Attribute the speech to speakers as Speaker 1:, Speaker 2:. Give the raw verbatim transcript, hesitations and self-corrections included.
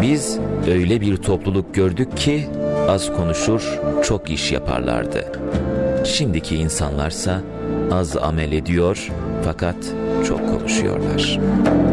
Speaker 1: Biz öyle bir topluluk gördük ki az konuşur, çok iş yaparlardı. Şimdiki insanlarsa az amel ediyor fakat çok konuşuyorlar.